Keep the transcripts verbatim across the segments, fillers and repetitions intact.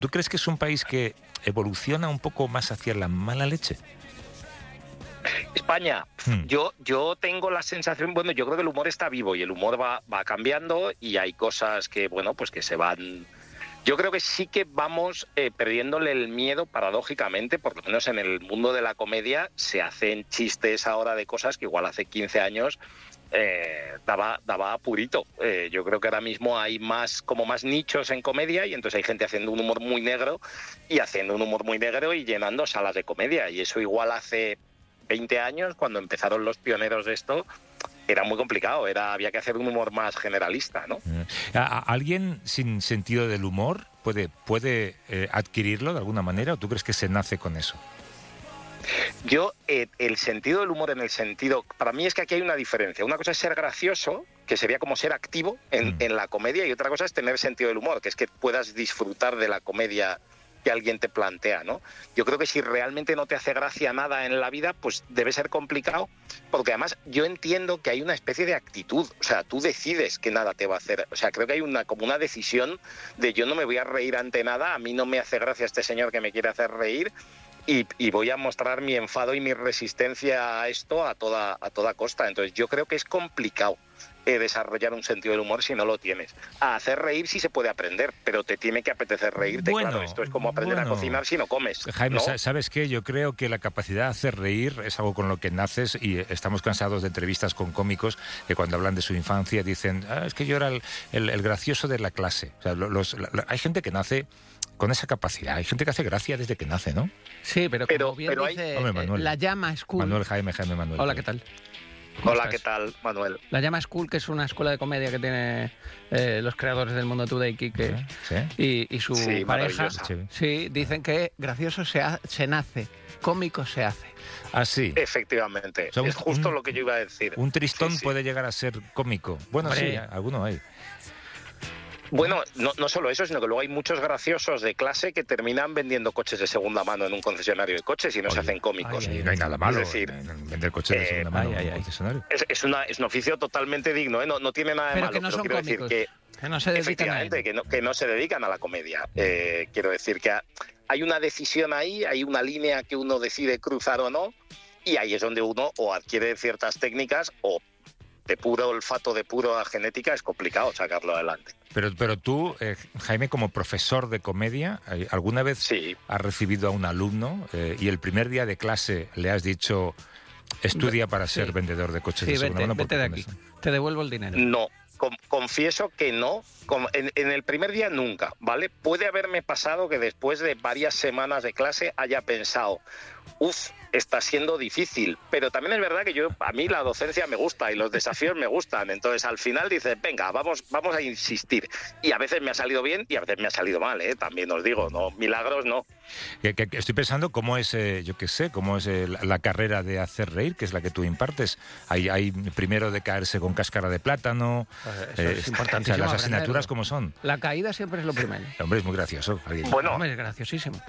¿Tú crees que es un país que evoluciona un poco más hacia la mala leche? España, hmm. yo yo tengo la sensación, bueno, yo creo que el humor está vivo y el humor va, va cambiando y hay cosas que, bueno, pues que se van... Yo creo que sí que vamos eh, perdiéndole el miedo, paradójicamente, por lo menos en el mundo de la comedia se hacen chistes ahora de cosas que igual hace quince años eh, daba, daba apurito. Eh, yo creo que ahora mismo hay más como más nichos en comedia y entonces hay gente haciendo un humor muy negro y haciendo un humor muy negro y llenando salas de comedia. Y eso igual hace veinte años, cuando empezaron los pioneros de esto, era muy complicado, era había que hacer un humor más generalista, ¿no? ¿Alguien sin sentido del humor puede, puede eh, adquirirlo de alguna manera o tú crees que se nace con eso? Yo, eh, el sentido del humor en el sentido... Para mí es que aquí hay una diferencia. Una cosa es ser gracioso, que sería como ser activo en, mm. en la comedia, y otra cosa es tener sentido del humor, que es que puedas disfrutar de la comedia que alguien te plantea, ¿no? Yo creo que si realmente no te hace gracia nada en la vida, pues debe ser complicado, porque además yo entiendo que hay una especie de actitud, o sea, tú decides que nada te va a hacer, o sea, creo que hay una como una decisión de yo no me voy a reír ante nada, a mí no me hace gracia este señor que me quiere hacer reír, y, y voy a mostrar mi enfado y mi resistencia a esto a toda, a toda costa. Entonces yo creo que es complicado Eh, desarrollar un sentido del humor si no lo tienes. A hacer reír sí se puede aprender, pero te tiene que apetecer reírte. Bueno, claro, esto es como aprender bueno. a cocinar si no comes. Jaime, ¿no? ¿sabes qué? Yo creo que la capacidad de hacer reír es algo con lo que naces y estamos cansados de entrevistas con cómicos que cuando hablan de su infancia dicen, ah, es que yo era el, el, el gracioso de la clase. O sea, los, la, hay gente que nace con esa capacidad, hay gente que hace gracia desde que nace, ¿no? Sí, pero, pero como bien pero dice, hay... Hombre, Manuel. la llama School. Manuel, Jaime, Jaime, Manuel. Hola, ¿qué tal? Hola, estás? ¿qué tal, Manuel? La llama School, que es una escuela de comedia que tiene eh, los creadores del Mundo Today, Quique, ¿Sí? y, y su sí, pareja. Sí. Sí, dicen que gracioso se, ha, se nace, cómico se hace. Ah, sí. Efectivamente, O sea, un, es justo un, lo que yo iba a decir. Un tristón sí, sí. puede llegar a ser cómico. Bueno, Hombre. sí, alguno hay. Bueno, no, no solo eso, sino que luego hay muchos graciosos de clase que terminan vendiendo coches de segunda mano en un concesionario de coches y no Oye, se hacen cómicos. Ay, no hay nada malo es decir, en, en vender coches de segunda eh, mano ay, en ay, un ay. concesionario. Es, es, una, es un oficio totalmente digno, ¿eh? no, no tiene nada de Pero malo. que no pero son quiero cómicos, decir que, que no se dedican a efectivamente, ello. que no, que no se dedican a la comedia. Eh, quiero decir que hay una decisión ahí, hay una línea que uno decide cruzar o no, y ahí es donde uno o adquiere ciertas técnicas o de puro olfato, de pura genética, es complicado sacarlo adelante. Pero, pero tú, eh, Jaime, como profesor de comedia, ¿alguna vez sí. has recibido a un alumno eh, y el primer día de clase le has dicho estudia para sí. ser vendedor de coches sí, de segunda vete, mano? vete de aquí, eso? Te devuelvo el dinero. No. Confieso que no, en, en el primer día nunca, ¿vale? Puede haberme pasado que después de varias semanas de clase haya pensado, uff, está siendo difícil, pero también es verdad que yo a mí la docencia me gusta y los desafíos me gustan, entonces al final dices, venga, vamos, vamos a insistir, y a veces me ha salido bien y a veces me ha salido mal, ¿eh? También os digo, no, milagros no. Que, que, que estoy pensando cómo es, eh, yo qué sé, cómo es eh, la, la carrera de hacer reír, que es la que tú impartes. Hay, hay primero de caerse con cáscara de plátano. Eso eh, es importantísimo. O sea, las aprenderlo. asignaturas, ¿cómo son? La caída siempre es lo primero. Hombre, es muy gracioso. Alguien... Bueno, Hombre, es graciosísimo.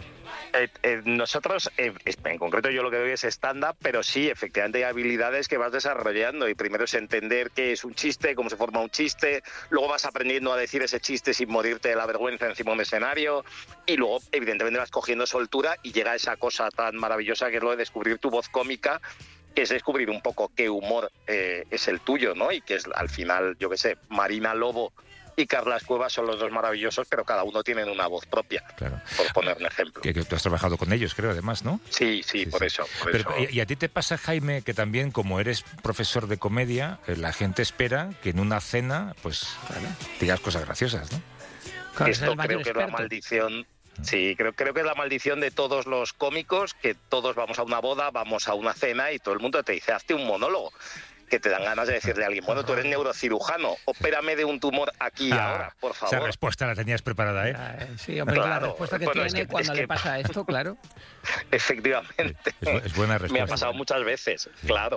Eh, eh, nosotros, eh, en concreto yo lo que doy es stand-up, pero sí, efectivamente hay habilidades que vas desarrollando y primero es entender qué es un chiste, cómo se forma un chiste, luego vas aprendiendo a decir ese chiste sin morirte de la vergüenza encima de un escenario y luego evidentemente vas cogiendo soltura y llega esa cosa tan maravillosa que es lo de descubrir tu voz cómica, que es descubrir un poco qué humor eh, es el tuyo, ¿no? Y que es al final, yo qué sé, Marina Lobo y Carlas Cuevas son los dos maravillosos, pero cada uno tiene una voz propia, claro. Por poner un ejemplo. Que, que tú has trabajado con ellos, creo, además, ¿no? Sí, sí, sí por sí. eso. Por pero, eso. ¿Y a ti te pasa, Jaime, que también, como eres profesor de comedia, eh, la gente espera que en una cena, pues, ¿vale? digas cosas graciosas, ¿no? Claro, Esto creo que es la maldición... Sí, creo, creo que es la maldición de todos los cómicos, que todos vamos a una boda, vamos a una cena y todo el mundo te dice, hazte un monólogo. Que te dan ganas de decirle a alguien, bueno, tú eres neurocirujano, opérame de un tumor aquí y ah, ahora, por favor. Esa respuesta la tenías preparada, ¿eh? Ah, sí, hombre, claro, la respuesta que bueno, tiene es que, cuando es que... le pasa esto, claro. Efectivamente. Es, es buena respuesta. Me ha pasado muchas veces, sí. claro.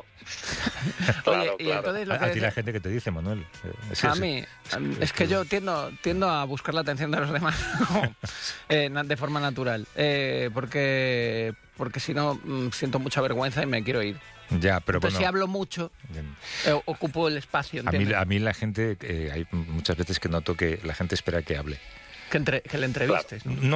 claro, Oye, y claro. Entonces lo que a, a ti decía... la gente que te dice, Manuel. Sí, a sí. mí, es que yo tiendo, tiendo a buscar la atención de los demás eh, de forma natural, eh, porque, porque si no siento mucha vergüenza y me quiero ir. Ya, pero Entonces, bueno, si hablo mucho, eh, ocupo el espacio. A mí, a mí la gente, eh, hay muchas veces que noto que la gente espera que hable. Que, entre, que le entrevistes. Claro. ¿no?